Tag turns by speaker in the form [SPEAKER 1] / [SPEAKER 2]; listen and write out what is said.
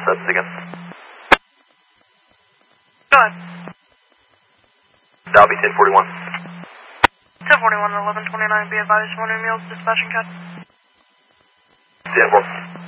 [SPEAKER 1] sets again.
[SPEAKER 2] Go ahead.
[SPEAKER 1] That'll be 1041.
[SPEAKER 2] 1041 and 1129, be advised, morning meals, dispatching cut.
[SPEAKER 1] 10-4.